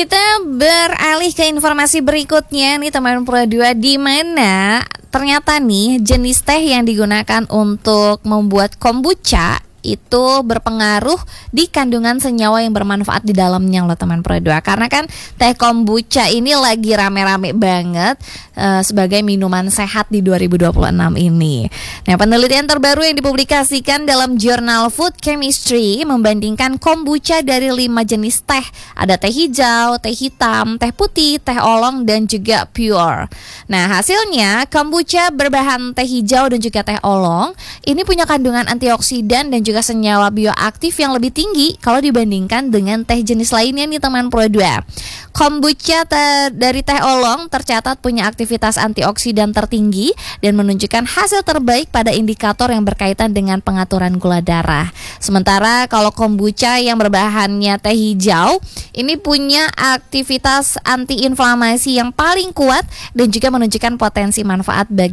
Kita beralih ke informasi berikutnya nih teman Pro 2, di mana ternyata nih jenis teh yang digunakan untuk membuat kombucha itu berpengaruh di kandungan senyawa yang bermanfaat di dalamnya loh teman Pro 2. Karena kan teh kombucha ini lagi rame-rame banget sebagai minuman sehat di 2026 ini. Nah, penelitian terbaru yang dipublikasikan dalam jurnal Food Chemistry membandingkan kombucha dari 5 jenis teh. Ada teh hijau, teh hitam, teh putih, teh oolong, dan juga pure. Nah, hasilnya kombucha berbahan teh hijau dan juga teh oolong ini punya kandungan antioksidan dan juga senyawa bioaktif yang lebih tinggi kalau dibandingkan dengan teh jenis lainnya nih teman Pro 2. Kombucha dari teh oolong tercatat punya aktivitas antioksidan tertinggi dan menunjukkan hasil terbaik pada indikator yang berkaitan dengan pengaturan gula darah. Sementara kalau kombucha yang berbahannya teh hijau ini punya aktivitas antiinflamasi yang paling kuat dan juga menunjukkan potensi manfaat bagi